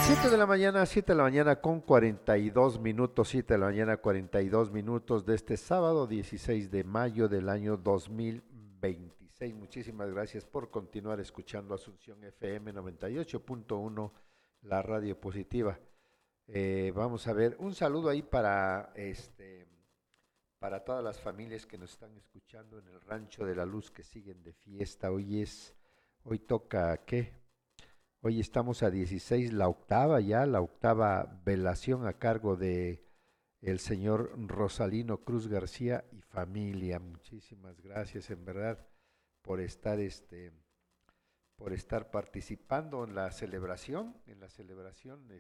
7 de la mañana con 42 minutos, 7 de la mañana 42 minutos de este sábado 16 de mayo del año 2026. Muchísimas gracias por continuar escuchando Asunción FM 98.1, la radio positiva. Vamos a ver, un saludo ahí para todas las familias que nos están escuchando en el Rancho de la Luz que siguen de fiesta. Hoy toca, ¿qué? Hoy estamos a 16, la octava velación a cargo de el señor Rosalino Cruz García y familia. Muchísimas gracias en verdad por estar por estar participando en la celebración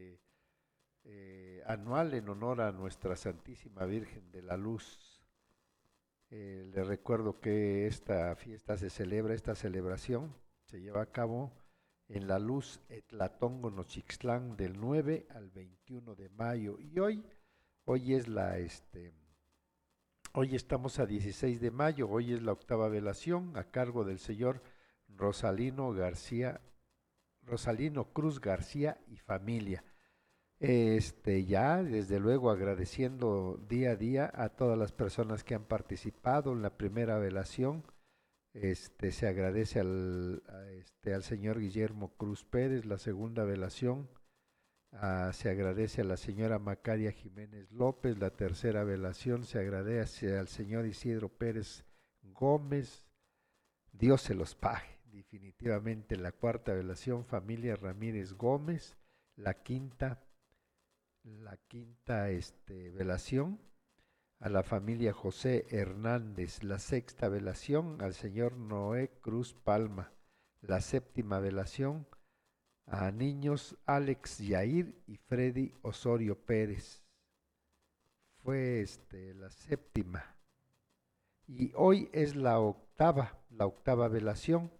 anual en honor a nuestra Santísima Virgen de la Luz. Les recuerdo que esta fiesta se celebra, esta celebración se lleva a cabo en la Luz Etlatongo Nochixtlán del 9 al 21 de mayo. Y hoy es hoy estamos a 16 de mayo, hoy es la octava velación a cargo del señor Rosalino García, Rosalino Cruz García y familia. Ya, desde luego, agradeciendo día a día a todas las personas que han participado en la primera velación. Se agradece al señor Guillermo Cruz Pérez, la segunda velación. Se agradece a la señora Macaria Jiménez López, la tercera velación. Se agradece al señor Isidro Pérez Gómez. Dios se los pague. Definitivamente la cuarta velación, familia Ramírez Gómez. La quinta velación a la familia José Hernández, la sexta velación al señor Noé Cruz Palma, la séptima velación a niños Alex Yair y Freddy Osorio Pérez. Fue la séptima. Y hoy es la octava velación,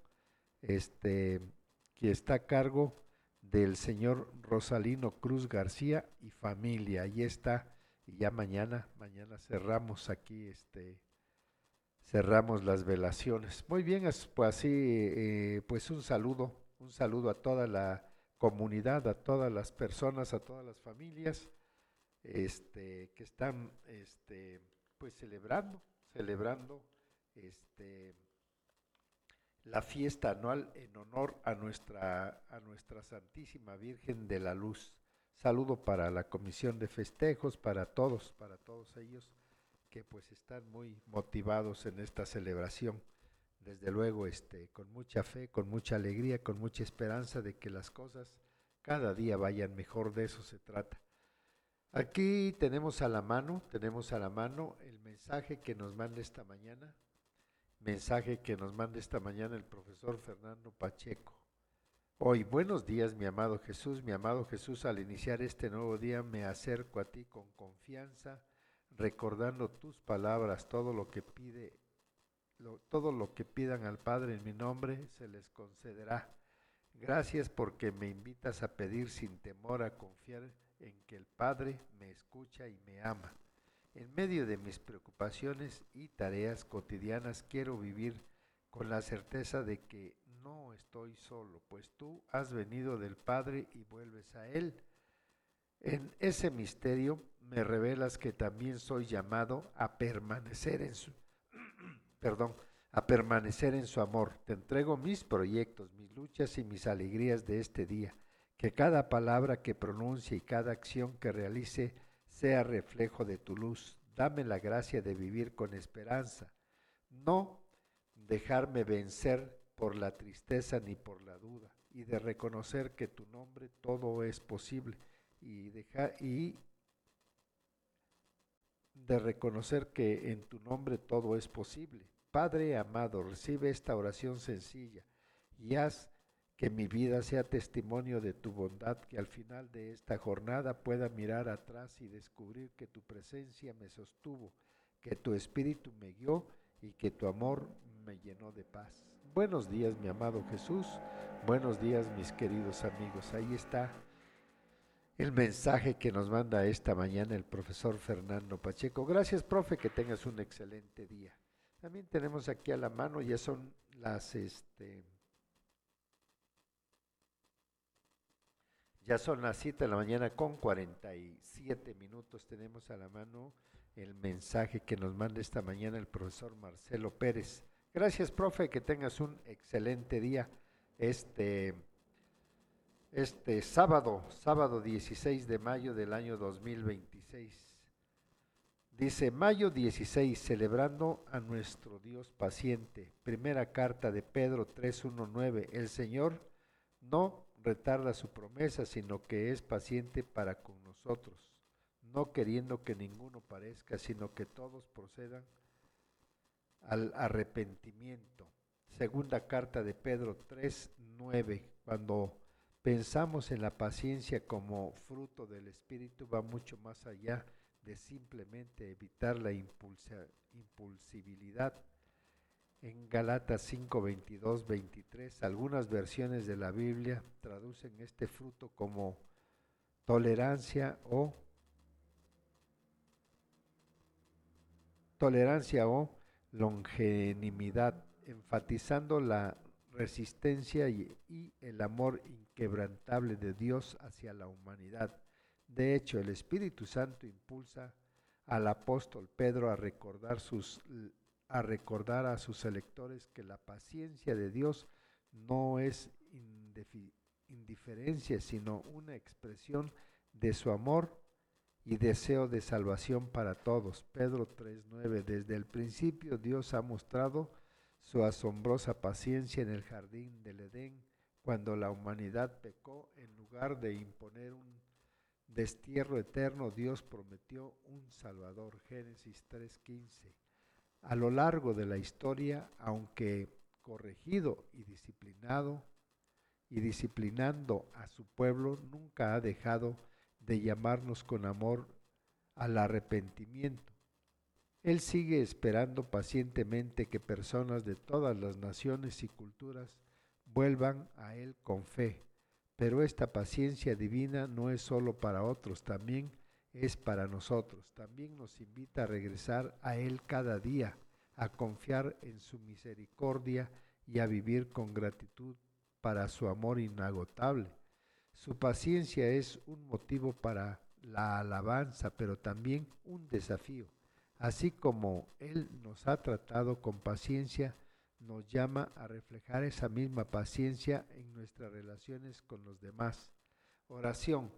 que está a cargo del señor Rosalino Cruz García y familia. Ahí está. Y ya mañana cerramos aquí, cerramos las velaciones. Muy bien, pues así, pues un saludo a toda la comunidad, a todas las personas, a todas las familias, que están, pues celebrando, este, la fiesta anual en honor a nuestra Santísima Virgen de la Luz. Saludo para la comisión de festejos, para todos ellos que pues están muy motivados en esta celebración. Desde luego, con mucha fe, con mucha alegría, con mucha esperanza de que las cosas cada día vayan mejor, de eso se trata. Aquí tenemos a la mano el mensaje que nos manda esta mañana, el profesor Fernando Pacheco. Hoy, buenos días, mi amado Jesús, al iniciar este nuevo día me acerco a ti con confianza, recordando tus palabras, todo lo que pidan al Padre en mi nombre se les concederá. Gracias porque me invitas a pedir sin temor, a confiar en que el Padre me escucha y me ama. En medio de mis preocupaciones y tareas cotidianas quiero vivir con la certeza de que no estoy solo, pues tú has venido del Padre y vuelves a Él. En ese misterio me revelas que también soy llamado a permanecer en su, perdón, a permanecer en su amor. Te entrego mis proyectos, mis luchas y mis alegrías de este día. Que cada palabra que pronuncie y cada acción que realice sea reflejo de tu luz. Dame la gracia de vivir con esperanza, no dejarme vencer por la tristeza ni por la duda, y de reconocer que tu nombre todo es posible, y de reconocer que en tu nombre todo es posible. Padre amado, recibe esta oración sencilla y haz que mi vida sea testimonio de tu bondad, que al final de esta jornada pueda mirar atrás y descubrir que tu presencia me sostuvo, que tu espíritu me guió y que tu amor me llenó de paz. Buenos días, mi amado Jesús. Buenos días, mis queridos amigos. Ahí está el mensaje que nos manda esta mañana el profesor Fernando Pacheco. Gracias, profe, que tengas un excelente día. También tenemos aquí a la mano, ya son Ya son las 7 de la mañana con 47 minutos. Tenemos a la mano el mensaje que nos manda esta mañana el profesor Marcelo Pérez. Gracias, profe, que tengas un excelente día. Este, este sábado 16 de mayo del año 2026. Dice, mayo 16, celebrando a nuestro Dios paciente. Primera carta de Pedro 3:19. El Señor no retarda su promesa, sino que es paciente para con nosotros, no queriendo que ninguno parezca, sino que todos procedan al arrepentimiento. Segunda carta de Pedro 3:9. Cuando pensamos en la paciencia como fruto del Espíritu, va mucho más allá de simplemente evitar la impulsibilidad. En Galatas 5, 22, 23, algunas versiones de la Biblia traducen este fruto como tolerancia o longanimidad, enfatizando la resistencia y el amor inquebrantable de Dios hacia la humanidad. De hecho, el Espíritu Santo impulsa al apóstol Pedro a recordar a sus electores que la paciencia de Dios no es indiferencia, sino una expresión de su amor y deseo de salvación para todos. Pedro 3:9. Desde el principio Dios ha mostrado su asombrosa paciencia en el jardín del Edén, cuando la humanidad pecó. En lugar de imponer un destierro eterno, Dios prometió un Salvador. Génesis 3:15. A lo largo de la historia, aunque corregido y disciplinando a su pueblo, nunca ha dejado de llamarnos con amor al arrepentimiento. Él sigue esperando pacientemente que personas de todas las naciones y culturas vuelvan a Él con fe. Pero esta paciencia divina no es solo para otros, también es para nosotros. También nos invita a regresar a Él cada día, a confiar en su misericordia y a vivir con gratitud para su amor inagotable. Su paciencia es un motivo para la alabanza, pero también un desafío. Así como Él nos ha tratado con paciencia, nos llama a reflejar esa misma paciencia en nuestras relaciones con los demás. Oración.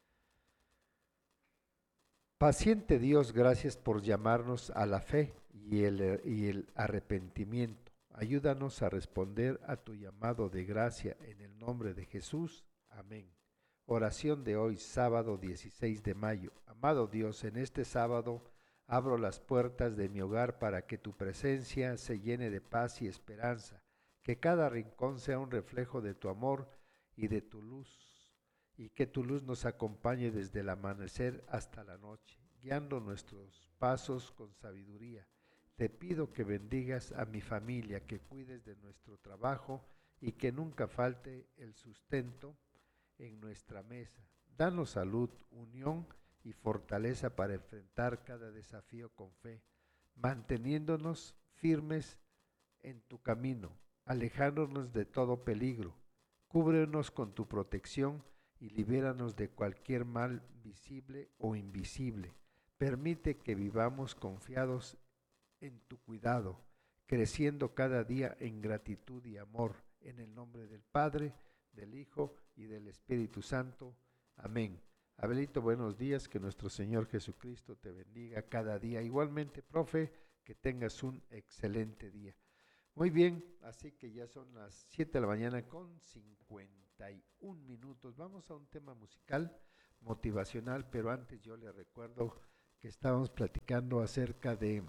Paciente Dios, gracias por llamarnos a la fe y el arrepentimiento. Ayúdanos a responder a tu llamado de gracia en el nombre de Jesús. Amén. Oración de hoy, sábado 16 de mayo. Amado Dios, en este sábado abro las puertas de mi hogar para que tu presencia se llene de paz y esperanza, que cada rincón sea un reflejo de tu amor y de tu luz, y que tu luz nos acompañe desde el amanecer hasta la noche, guiando nuestros pasos con sabiduría. Te pido que bendigas a mi familia, que cuides de nuestro trabajo y que nunca falte el sustento en nuestra mesa. Danos salud, unión y fortaleza para enfrentar cada desafío con fe, manteniéndonos firmes en tu camino, alejándonos de todo peligro. Cúbrenos con tu protección y libéranos de cualquier mal visible o invisible. Permite que vivamos confiados en tu cuidado, creciendo cada día en gratitud y amor. En el nombre del Padre, del Hijo y del Espíritu Santo. Amén. Abelito, buenos días, que nuestro Señor Jesucristo te bendiga cada día. Igualmente, profe, que tengas un excelente día. Muy bien, así que ya son las 7 de la mañana con 51 minutos. Vamos a un tema musical motivacional, pero antes yo le recuerdo que estábamos platicando acerca de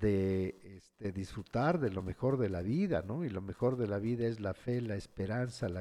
disfrutar de lo mejor de la vida, ¿no? Y lo mejor de la vida es la fe, la esperanza, la